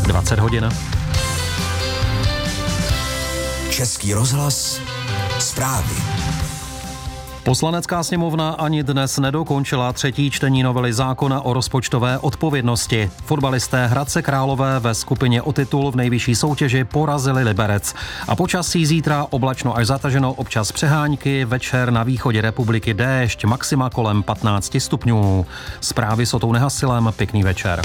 20 hodin. Český rozhlas, zprávy. Poslanecká sněmovna ani dnes nedokončila třetí čtení novely zákona o rozpočtové odpovědnosti. Fotbalisté Hradce Králové ve skupině o titul v nejvyšší soutěži porazili Liberec. A počasí zítra oblačno až zataženo, občas přehánky, večer na východě republiky déšť, maxima kolem 15 stupňů. Zprávy s Otou Nehasilem, pěkný večer.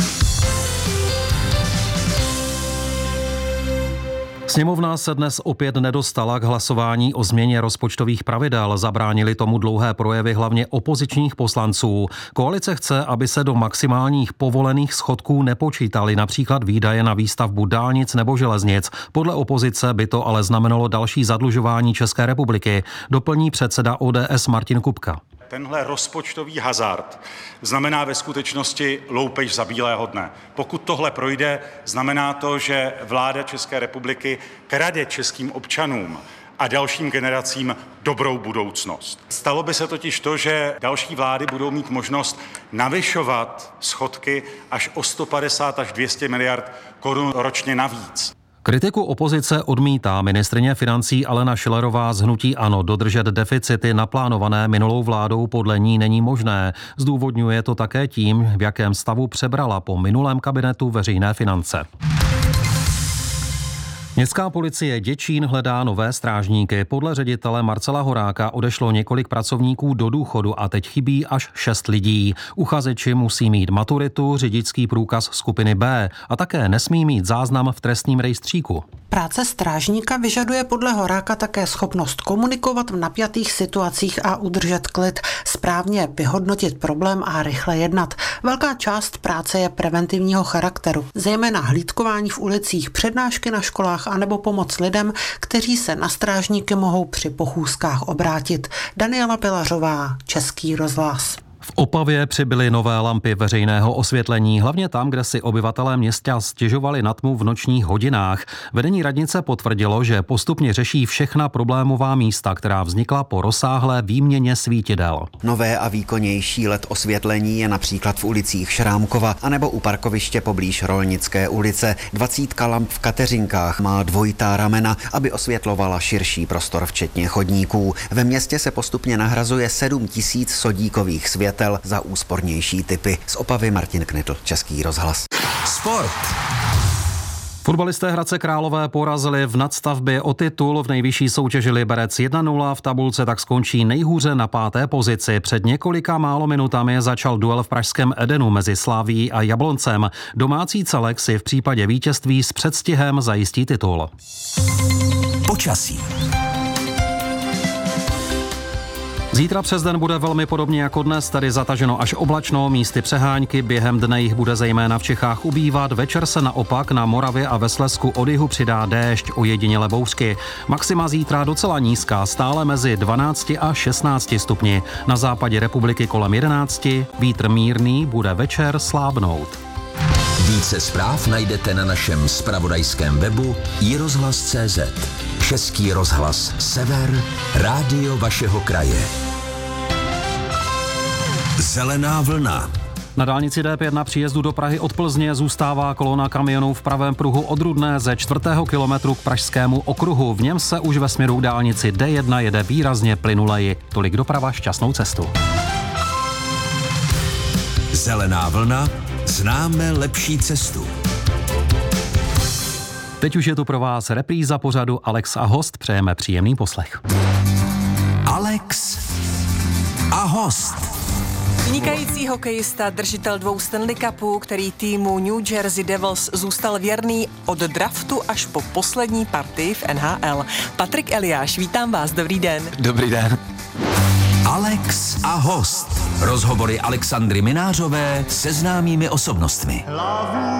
Sněmovna se dnes opět nedostala k hlasování o změně rozpočtových pravidel. Zabránili tomu dlouhé projevy hlavně opozičních poslanců. Koalice chce, aby se do maximálních povolených schodků nepočítaly například výdaje na výstavbu dálnic nebo železnic. Podle opozice by to ale znamenalo další zadlužování České republiky, doplní předseda ODS Martin Kupka. Tenhle rozpočtový hazard znamená ve skutečnosti loupež za bílého dne. Pokud tohle projde, znamená to, že vláda České republiky krade českým občanům a dalším generacím dobrou budoucnost. Stalo by se totiž to, že další vlády budou mít možnost navyšovat schodky až o 150 až 200 miliard korun ročně navíc. Kritiku opozice odmítá ministryně financí Alena Schillerová z hnutí ANO. Dodržet deficity naplánované minulou vládou podle ní není možné. Zdůvodňuje to také tím, v jakém stavu přebrala po minulém kabinetu veřejné finance. Městská policie Děčín hledá nové strážníky. Podle ředitele Marcela Horáka odešlo několik pracovníků do důchodu a teď chybí až 6 lidí. Uchazeči musí mít maturitu, řidičský průkaz skupiny B a také nesmí mít záznam v trestním rejstříku. Práce strážníka vyžaduje podle Horáka také schopnost komunikovat v napjatých situacích a udržet klid, správně vyhodnotit problém a rychle jednat. Velká část práce je preventivního charakteru, zejména hlídkování v ulicích, přednášky na školách anebo pomoc lidem, kteří se na strážníky mohou při pochůzkách obrátit. Daniela Pilařová, Český rozhlas. V Opavě přibyly nové lampy veřejného osvětlení, hlavně tam, kde si obyvatelé města stěžovali na tmu v nočních hodinách. Vedení radnice potvrdilo, že postupně řeší všechna problémová místa, která vznikla po rozsáhlé výměně svítidel. Nové a výkonnější LED osvětlení je například v ulicích Šrámkova anebo u parkoviště poblíž Rolnické ulice. 20 lamp v Kateřinkách má dvojitá ramena, aby osvětlovala širší prostor včetně chodníků. Ve městě se postupně nahrazuje 7 000 sodíkových světel za úspornější typy. Z Opavy Martin Knitl, Český rozhlas. Sport. Fotbalisté Hradce Králové porazili v nadstavbě o titul v nejvyšší soutěži Liberec 1-0. V tabulce tak skončí nejhůře na 5. pozici. Před několika málo minutami začal duel v pražském Edenu mezi Slavií a Jabloncem. Domácí celek si v případě vítězství s předstihem zajistí titul. Počasí. Zítra přes den bude velmi podobně jako dnes, tedy zataženo až oblačno, místy přehánky, během dne jich bude zejména v Čechách ubývat, večer se naopak na Moravě a ve Slezsku od jihu přidá déšť, ojediněle bouřky. Maxima zítra docela nízká, stále mezi 12 a 16 stupni, na západě republiky kolem 11, vítr mírný, bude večer slábnout. Více zpráv najdete na našem zpravodajském webu iRozhlas.cz. Český rozhlas Sever, rádio vašeho kraje. Zelená vlna. Na dálnici D5 na příjezdu do Prahy od Plzně zůstává kolona kamionů v pravém pruhu od Rudné ze 4. kilometru k Pražskému okruhu. V něm se už ve směru k dálnici D1 jede výrazně plynuleji. Tolik doprava, šťastnou cestu. Zelená vlna. Známe lepší cestu. Teď už je tu pro vás repríza pořadu Alex a host. Přejeme příjemný poslech. Alex a host. Vynikající hokejista, držitel 2 Stanley Cupů, který týmu New Jersey Devils zůstal věrný od draftu až po poslední partii v NHL. Patrik Eliáš, vítám vás, dobrý den. Dobrý den. Alex a host. Rozhovory Alexandry Minářové se známými osobnostmi.